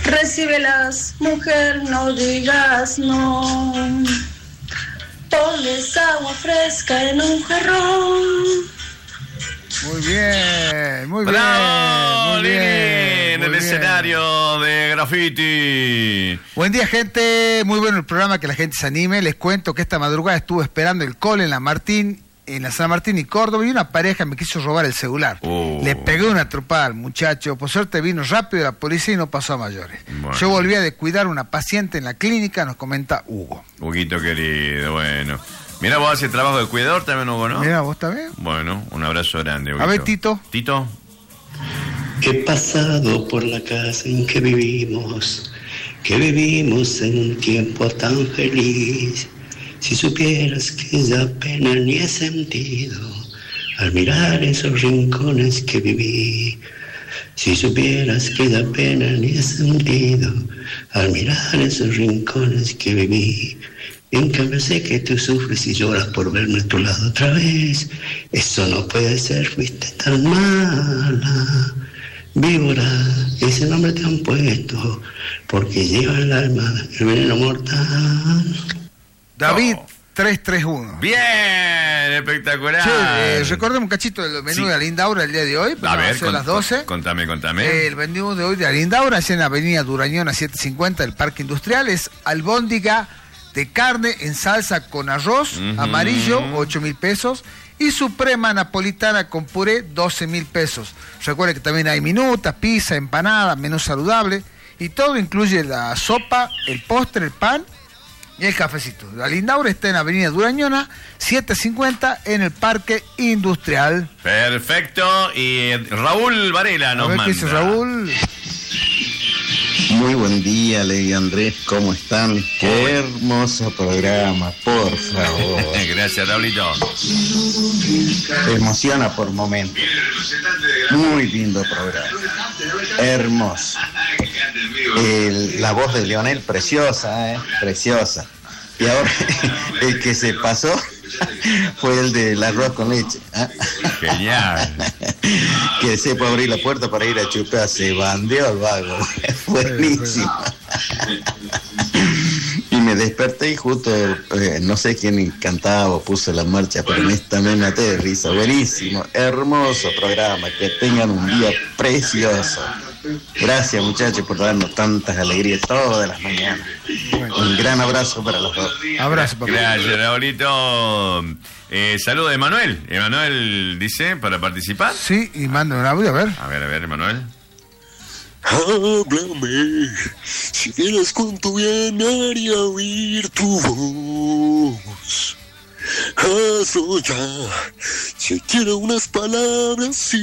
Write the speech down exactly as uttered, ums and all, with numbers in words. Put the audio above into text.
Recíbelas, mujer, no digas no. Ponles agua fresca en un jarrón. Muy bien, muy ¡Bravo, bien. Muy bien, en muy el bien. escenario de Graffiti. Buen día, gente. Muy bueno el programa, que la gente se anime. Les cuento que esta madrugada estuve esperando el cole en la Martín, en la San Martín y Córdoba, y una pareja me quiso robar el celular. Oh. Le pegué una tropada al muchacho. Por suerte vino rápido la policía y no pasó a mayores. Bueno. Yo volví a descuidar a una paciente en la clínica, nos comenta Hugo. Huguito querido, bueno. Mira, vos haces trabajo de cuidador también, Hugo, ¿no? Mira, ¿vos también? Bueno, un abrazo grande, Huguito. A ver, Tito. Tito. He pasado por la casa en que vivimos, que vivimos en un tiempo tan feliz. Si supieras que ya pena ni he sentido al mirar esos rincones que viví. Si supieras que da pena ni he sentido al mirar esos rincones que viví. En cambio sé que tú sufres y lloras por verme a tu lado otra vez. Eso no puede ser, fuiste tan mala. Víbora, ese nombre te han puesto, porque lleva el alma el veneno mortal. David, Oh. trescientos treinta y uno. Bien, espectacular. Che, eh, recordemos un cachito del menú Sí. de Alindaura el día de hoy. A ver, a con- las doce. contame, contame. Eh, el menú de hoy de Alindaura es en la avenida Durañona setecientos cincuenta del Parque Industrial. Es albóndiga de carne en salsa con arroz Ujú. amarillo, ocho mil pesos. Y suprema napolitana con puré, doce mil pesos. Recuerde que también hay minutas, pizza, empanada, menú saludable. Y todo incluye la sopa, el postre, el pan y el cafecito. La Lindaura está en Avenida Durañona setecientos cincuenta en el Parque Industrial. Perfecto. Y eh, Raúl Varela nos A ver manda. qué dice Raúl. Muy buen día, Ley Andrés, ¿cómo están? Qué hermoso programa, por favor. Gracias, Raulito. Te emociona por momentos. Muy lindo programa. Hermoso. El- la voz de Leonel, preciosa, ¿eh? Preciosa. Y ahora, el que se pasó fue el del arroz con leche. ¿Ah? Genial. Que sepa abrir la puerta para ir a chupar, se bandeó el vago. Buenísimo. Y me desperté y justo, eh, no sé quién cantaba o puso la marcha, pero en esta me maté de risa. Buenísimo, hermoso programa, que tengan un día precioso. Gracias, muchachos, por darnos tantas alegrías todas las mañanas. Un gran abrazo para los dos. Abrazo, papá. Gracias, Raulito. Eh, saludo de Emanuel. Emanuel dice, para participar. Sí, y manda un audio, a ver. A ver, a ver, Emanuel. Háblame, si vieras cuánto bien me haría oír tu voz. Hazlo ya, si quiero unas palabras.